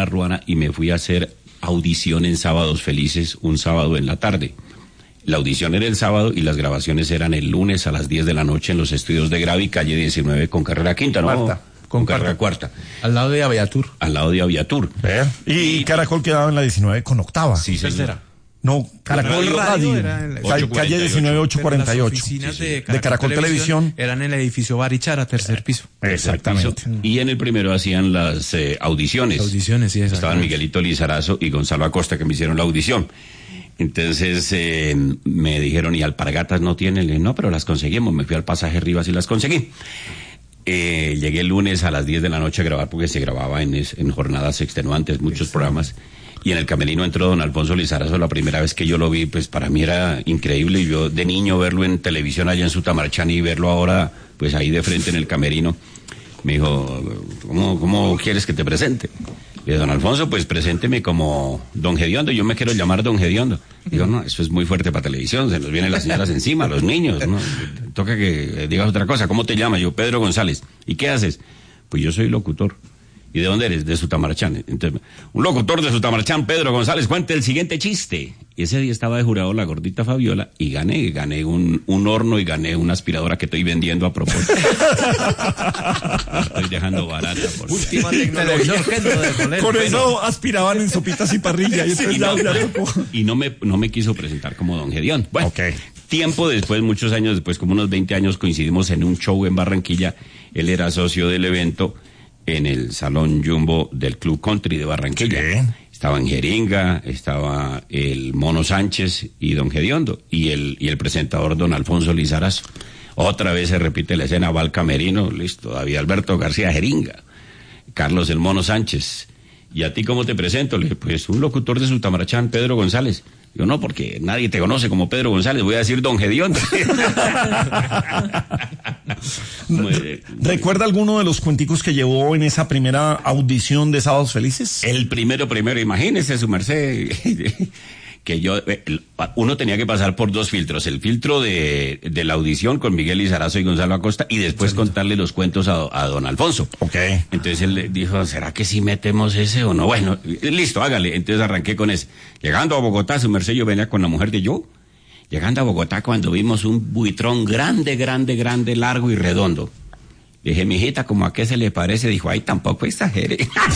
Ruana Ruana y me fui a hacer audición en Sábados Felices, un sábado en la tarde. La audición era el sábado y las grabaciones eran el lunes a las 10 de la noche en los estudios de Gravi, calle 19 con carrera quinta, ¿no? Cuarta. Con carrera cuarta. Al lado de Aviatur. Al lado de Aviatur. Y Caracol quedaba en la 19 con octava. Sí, señor. No, Caracol Radio. Calle 19, 848. Las oficinas de Caracol Televisión. Eran en el edificio Barichara, tercer piso. Exactamente. Y en el primero hacían las audiciones. Audiciones, sí, estaban Miguelito Lizarazo y Gonzalo Acosta que me hicieron la audición. Entonces me dijeron, ¿y alpargatas no tienen? Le dije, no, pero las conseguimos. Me fui al Pasaje Rivas y las conseguí. Llegué el lunes a las 10 de la noche a grabar porque se grababa en jornadas extenuantes, muchos programas. Y en el camerino entró don Alfonso Lizarazo. La primera vez que yo lo vi, pues para mí era increíble. Y yo de niño verlo en televisión allá en Sutamarchán y verlo ahora, pues ahí de frente en el camerino. Me dijo, ¿cómo quieres que te presente? Y don Alfonso, pues presénteme como Don Gediondo. Yo me quiero llamar Don Gediondo. Digo, no, eso es muy fuerte para televisión. Se nos vienen las señoras encima, los niños, ¿no? Toca que digas otra cosa. ¿Cómo te llamas? Yo, Pedro González. ¿Y qué haces? Pues yo soy locutor. ¿Y de dónde eres? De Sutamarchán. Entonces, un locutor de Sutamarchán, Pedro González, cuente el siguiente chiste. Y ese día estaba de jurado la gordita Fabiola y gané un horno y gané una aspiradora que estoy vendiendo a propósito. Estoy dejando barata. Última tecnología. Con eso aspiraban en sopitas y parrilla. Y no me quiso presentar como Don Gedeón. Bueno, tiempo después, muchos años después, como unos 20 años, coincidimos en un show en Barranquilla. Él era socio del evento en el Salón Jumbo del Club Country de Barranquilla. Sí. Estaban Jeringa, estaba el Mono Sánchez y Don Gediondo, y el presentador Don Alfonso Lizarazo. Otra vez se repite la escena, va al camerino, listo, David Alberto García Jeringa, Carlos el Mono Sánchez. ¿Y a ti cómo te presento? Le dije, pues un locutor de Sutamarchán, Pedro González. Yo, no, porque nadie te conoce como Pedro González, voy a decir Don Gediondo. ¿Recuerda alguno de los cuenticos que llevó en esa primera audición de Sábados Felices? El primero, imagínese su merced, que uno tenía que pasar por dos filtros, el filtro de la audición con Miguel Lizarazo y Gonzalo Acosta, y después contarle los cuentos a don Alfonso. Okay. Entonces él le dijo, ¿será que sí metemos ese o no? Bueno, listo, hágale. Entonces arranqué con ese. Llegando a Bogotá, su merced, yo venía con la mujer de yo. Llegando a Bogotá, cuando vimos un buitrón grande, largo y redondo. Le dije, mijita, ¿cómo a qué se le parece? Dijo, ay, tampoco exagere.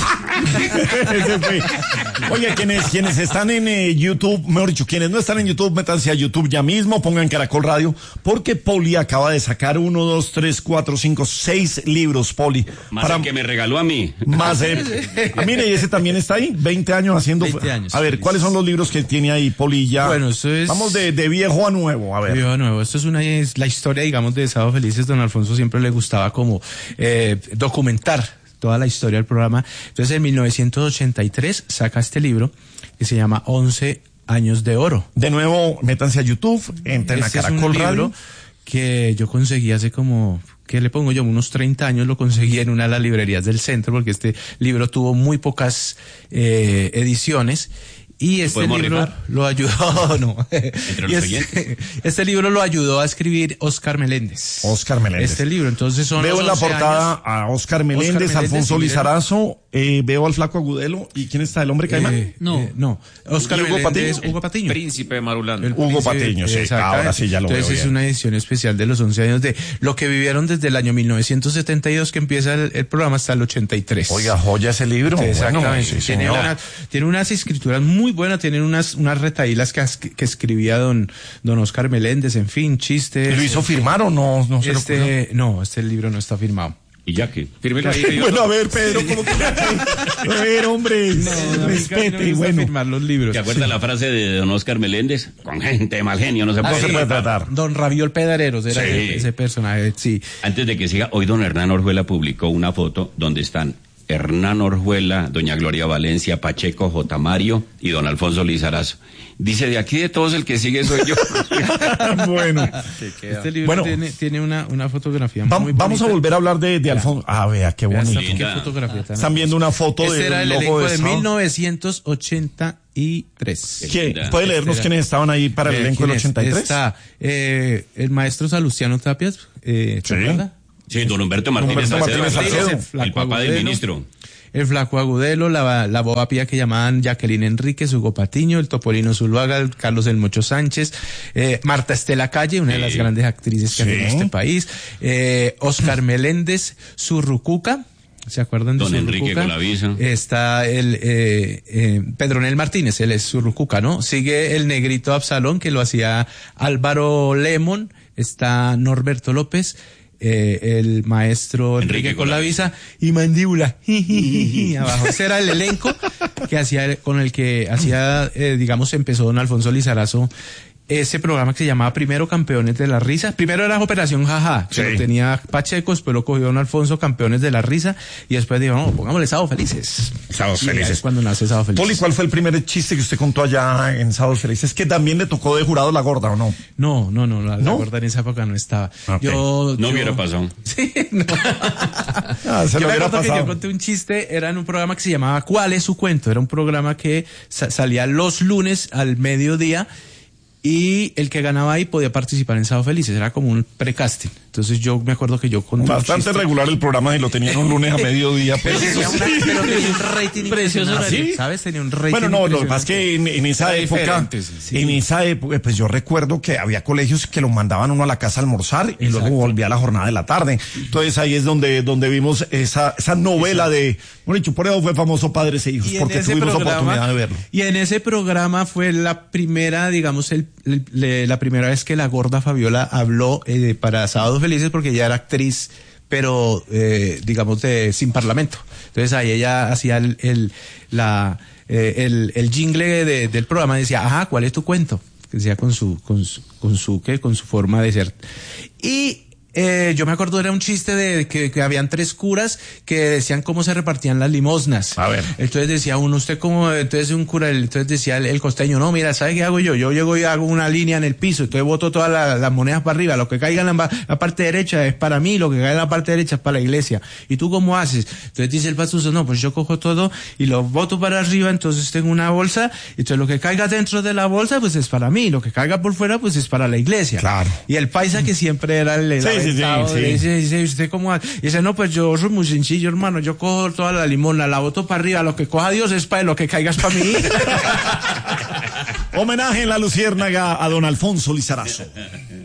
Oye, quienes están en YouTube, mejor dicho, quienes no están en YouTube, métanse a YouTube ya mismo, pongan Caracol Radio, porque Poli acaba de sacar 1, 2, 3, 4, 5, 6 libros, Poli. Más el que me regaló a mí. Más mire, y ese también está ahí, 20 años haciendo. 20 años. A ver, ¿cuáles son los libros que tiene ahí, Poli, ya? Bueno, eso es... Vamos de viejo a nuevo, a ver. Viejo a nuevo. Esto es la historia, digamos, de Sábado Felices. Don Alfonso siempre le gustaba como documentar toda la historia del programa. Entonces en 1983 saca este libro que se llama 11 años de oro. De nuevo, métanse a YouTube, entren a Caracol Radio. Que yo conseguí hace como, ¿qué le pongo yo? Unos 30 años lo conseguí en una de las librerías del centro, porque este libro tuvo muy pocas ediciones. Y este libro lo ayudó, no. Este libro lo ayudó a escribir Óscar Meléndez. Óscar Meléndez. Este libro, entonces son veo en la portada a Óscar Meléndez, Alfonso Lizarazo, veo al Flaco Agudelo, ¿y quién está? ¿El hombre caimán? No. Óscar Meléndez, Hugo Patiño. Príncipe de Marulanda. Hugo Patiño, sí. Ahora sí ya lo veo. Entonces es una edición especial de los 11 años de lo que vivieron desde el año 1972 que empieza el programa hasta el 83. Oiga, joya ese libro. Exactamente. Bueno, sí, tiene unas escrituras muy buenas, tienen unas retaílas que escribía don Óscar Meléndez, en fin, chistes. ¿Lo hizo firmar o no? No, este libro no está firmado. Y ya que fírmelo ahí. Bueno, a ver, Pedro, ¿cómo que? A ver, hombre, respete, no bueno. firmar los libros. ¿Te acuerdas la frase de don Óscar Meléndez? Con gente de mal genio no se puede tratar. Don Raviol Pedareros era ese personaje, sí. Antes de que siga, hoy don Hernán Orjuela publicó una foto donde están Hernán Orjuela, doña Gloria Valencia, Pacheco, J. Mario y don Alfonso Lizarazo. Dice, de aquí de todos el que sigue soy yo. Bueno. Este libro tiene una fotografía muy bonita. Vamos a volver a hablar de Alfonso. Ah, vea, qué bonito. Qué fotografía tan Están viendo una foto del era el elenco de Sábado. 1983. ¿Puede leernos quiénes estaban ahí para el elenco del 83? Está el maestro Salustiano Tapias, ¿se acuerda? Sí, don Humberto Martínez Salcedo, Salcedo, el papá del ministro. el Flaco Agudelo, la Boba Pía que llamaban Jacqueline Enríquez, Hugo Patiño, el Topolino Zuluaga, el Carlos El Mocho Sánchez, Marta Estela Calle, una de las grandes actrices que ha tenido este país, Oscar Meléndez, Zurrucuca. ¿Se acuerdan de Don Zurrucuca? Enrique Colavisa. Está el Pedronel Martínez, él es Zurrucuca, ¿no? Sigue el Negrito Absalón, que lo hacía Álvaro Lemon. Está Norberto López, el maestro Enrique Colavisa y Mandíbula. Abajo. Ese era el elenco que hacía, con el que hacía, digamos, empezó don Alfonso Lizarazo ese programa que se llamaba Primero Campeones de la Risa. Primero era Operación Jaja, que lo tenía Pacheco, después lo cogió don Alfonso, Campeones de la Risa, y después dijo, no, pongámosle Sábados Felices. Sábados Felices. Es cuando nace Sábados Felices. Poli, ¿cuál fue el primer chiste que usted contó allá en Sábados Felices? Que también le tocó de jurado la gorda, ¿o no? No, la gorda en esa época no estaba. Okay. No hubiera pasado. Sí, no. Se yo lo me hubiera acuerdo que pasado. yo conté un chiste, era en un programa que se llamaba ¿Cuál es su cuento? Era un programa que salía los lunes al mediodía, y el que ganaba ahí podía participar en Sábados Felices, era como un precasting. Entonces yo me acuerdo que yo conté Bastante regular el programa y lo tenían un lunes a mediodía. Pero tenía un rating Precioso, ¿sí? ¿Sabes? Tenía un rating. Bueno, no, lo que pasa es que en esa época, pues yo recuerdo que había colegios que lo mandaban uno a la casa a almorzar y luego volvía a la jornada de la tarde. Entonces ahí es donde vimos esa novela de, bueno, dicho, por eso fue famoso Padres e Hijos, porque tuvimos oportunidad de verlo. Y en ese programa fue la primera, digamos, la primera vez que la gorda Fabiola habló para Sábados Felices, porque ella era actriz, pero digamos sin parlamento. Entonces ahí ella hacía el jingle del programa, decía, ajá, ¿cuál es tu cuento? Que decía con su forma de ser. Y yo me acuerdo, era un chiste de que habían 3 curas que decían cómo se repartían las limosnas. A ver. Entonces decía uno, usted como, entonces un cura, entonces decía el costeño, no, mira, ¿sabe qué hago yo? Yo llego y hago una línea en el piso, entonces boto todas las monedas para arriba, lo que caiga en la parte derecha es para mí, lo que caiga en la parte derecha es para la iglesia. ¿Y tú cómo haces? Entonces dice el pastuso, no, pues yo cojo todo y lo boto para arriba, entonces tengo una bolsa, entonces lo que caiga dentro de la bolsa, pues es para mí, lo que caiga por fuera, pues es para la iglesia. Claro. Y el paisa que siempre era el dice, ¿usted cómo hace? Y dice, no, pues yo soy muy sencillo, hermano, yo cojo toda la limona, la boto para arriba, lo que coja Dios es para lo que caiga es para mí. Homenaje en La Luciérnaga a don Alfonso Lizarazo.